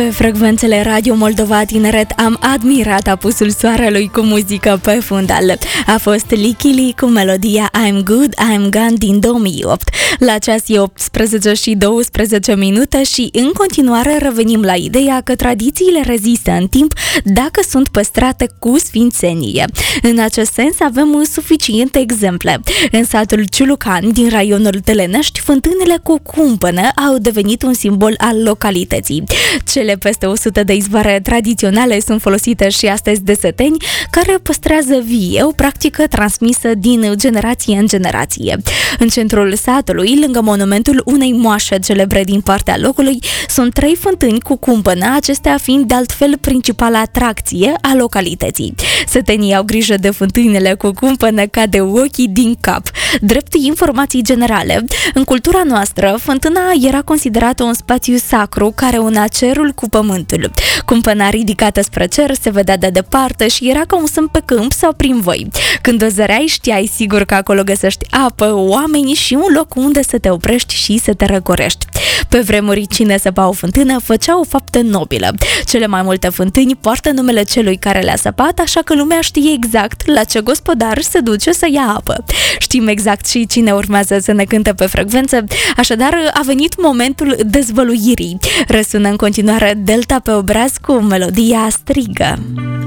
Pe frecvențele Radio Moldova Tineret am admirat apusul soarelui cu muzică pe fundal. A fost Lichili cu melodia I'm Good, I'm Gone din 2008. La ceas e 18 și 12 minute și în continuare revenim la ideea că tradițiile rezistă în timp dacă sunt păstrate cu sfințenie. În acest sens avem suficiente exemple. În satul Ciulucan din raionul Telenești, fântânile cu cumpănă au devenit un simbol al localității. Cele peste 100 de izvoare tradiționale sunt folosite și astăzi de săteni, care păstrează vie o practică transmisă din generație în generație. În centrul satului, lângă monumentul unei moașe celebre din partea locului, sunt 3 fântâni cu cumpănă, acestea fiind de altfel principala atracție a localității. Sătenii au grijă de fântânile cu cumpănă ca de ochii din cap. Drept informații generale, în cultura noastră, fântâna era considerată un spațiu sacru care una cerul cu pământul. Cumpăna ridicată spre cer se vedea de departe și era ca un semn pe câmp sau prin voi. Când o zăreai, știai sigur că acolo găsești apă, oameni și un loc unde să te oprești și să te răcorești. Pe vremuri, cine săpa o fântână făcea o faptă nobilă. Cele mai multe fântâni poartă numele celui care le-a săpat, așa că lumea știe exact la ce gospodar se duce să ia apă. Știm exact și cine urmează să ne cânte pe frecvență, așadar a venit momentul dezvăluirii. Răsună în continuare Delta pe obraz cu melodia Strigă.